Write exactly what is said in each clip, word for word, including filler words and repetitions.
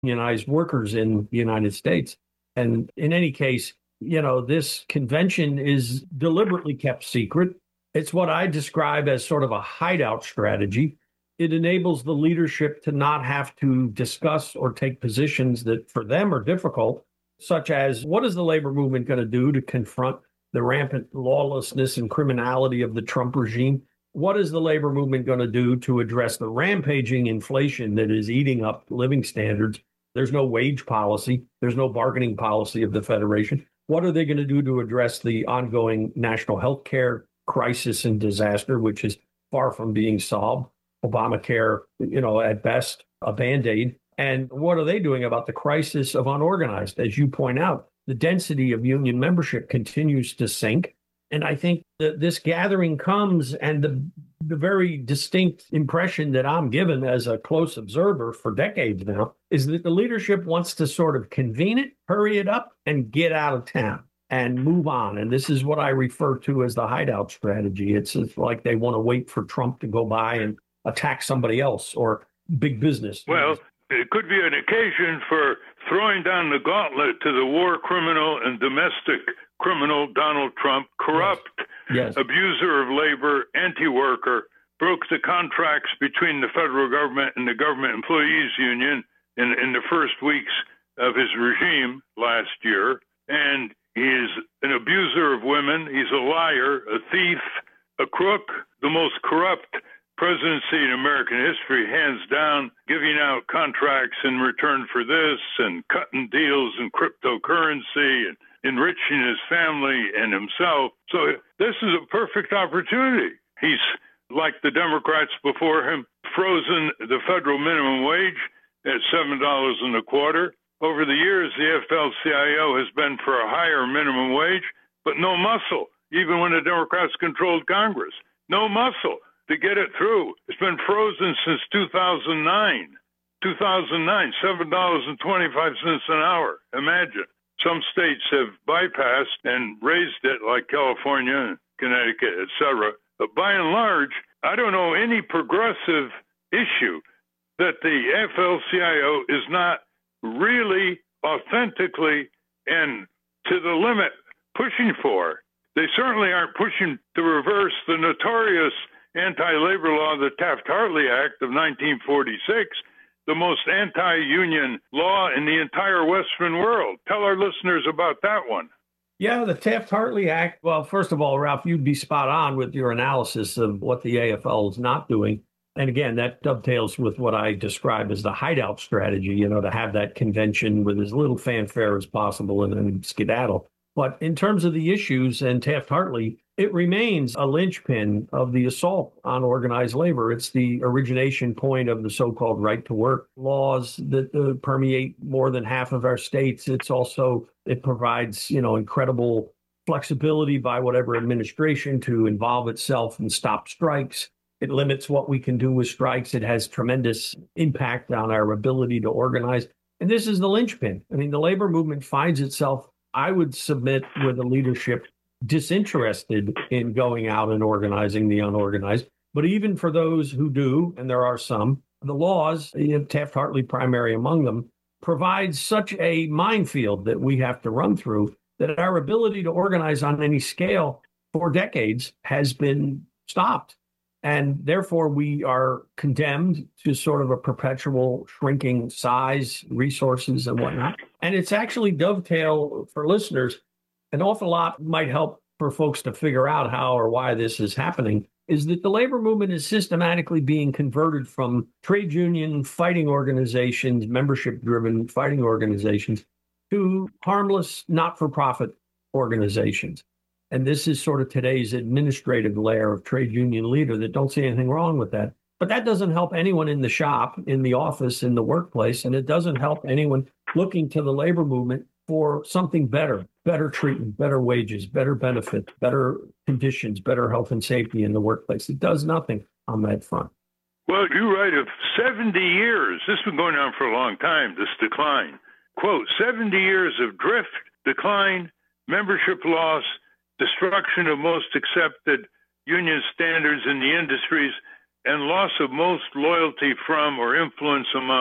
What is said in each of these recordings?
unionized workers in the United States. And in any case, you know, this convention is deliberately kept secret. It's what I describe as sort of a hideout strategy. It enables the leadership to not have to discuss or take positions that for them are difficult, such as what is the labor movement going to do to confront the rampant lawlessness and criminality of the Trump regime? What is the labor movement going to do to address the rampaging inflation that is eating up living standards? There's no wage policy. There's no bargaining policy of the Federation. What are they going to do to address the ongoing national health care crisis and disaster, which is far from being solved? Obamacare, you know, at best, a Band-Aid. And what are they doing about the crisis of unorganized? As you point out, the density of union membership continues to sink. And I think that this gathering comes, and the, the very distinct impression that I'm given as a close observer for decades now is that the leadership wants to sort of convene it, hurry it up, and get out of town and move on. And this is what I refer to as the hideout strategy. It's, it's like they want to wait for Trump to go by and attack somebody else or big business. Well, it could be an occasion for throwing down the gauntlet to the war criminal and domestic criminal Donald Trump, corrupt, yes. Yes. abuser of labor, anti-worker, broke the contracts between the federal government and the government employees union in, in the first weeks of his regime last year. And he's an abuser of women. He's a liar, a thief, a crook, the most corrupt presidency in American history, hands down, giving out contracts in return for this and cutting deals in cryptocurrency and enriching his family and himself. So this is a perfect opportunity. He's, like the Democrats before him, frozen the federal minimum wage at seven dollars and a quarter. Over the years, the F L C I O has been for a higher minimum wage, but no muscle, even when the Democrats controlled Congress. No muscle to get it through. It's been frozen since two thousand nine. two thousand nine, seven dollars and twenty-five cents an hour. Imagine. Some states have bypassed and raised it, like California, Connecticut, et cetera. But by and large, I don't know any progressive issue that the F L C I O is not really authentically and to the limit pushing for. They certainly aren't pushing to reverse the notorious anti-labor law, the Taft-Hartley Act of nineteen forty-six, the most anti-union law in the entire Western world. Tell our listeners about that one. Yeah, the Taft-Hartley Act. Well, first of all, Ralph, you'd be spot on with your analysis of what the A F L is not doing. And again, that dovetails with what I describe as the hideout strategy, you know, to have that convention with as little fanfare as possible and then skedaddle. But in terms of the issues and Taft-Hartley, it remains a linchpin of the assault on organized labor. It's the origination point of the so-called right to work laws that uh, permeate more than half of our states. It's also, it provides, you know, incredible flexibility by whatever administration to involve itself and stop strikes. It limits what we can do with strikes. It has tremendous impact on our ability to organize. And this is the linchpin. I mean, the labor movement finds itself, I would submit, with a leadership disinterested in going out and organizing the unorganized. But even for those who do, and there are some, the laws, Taft-Hartley primary among them, provides such a minefield that we have to run through that our ability to organize on any scale for decades has been stopped. And therefore, we are condemned to sort of a perpetual shrinking size, resources, and whatnot. And it's actually dovetail for listeners. An awful lot might help for folks to figure out how or why this is happening, is that the labor movement is systematically being converted from trade union fighting organizations, membership-driven fighting organizations, to harmless, not-for-profit organizations. And this is sort of today's administrative layer of trade union leader that don't see anything wrong with that. But that doesn't help anyone in the shop, in the office, in the workplace, and it doesn't help anyone looking to the labor movement for something better, better treatment, better wages, better benefits, better conditions, better health and safety in the workplace. It does nothing on that front. Well, you write of seventy years. This has been going on for a long time, this decline. Quote, seventy years of drift, decline, membership loss, destruction of most accepted union standards in the industries, and loss of most loyalty from or influence among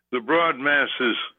the broad masses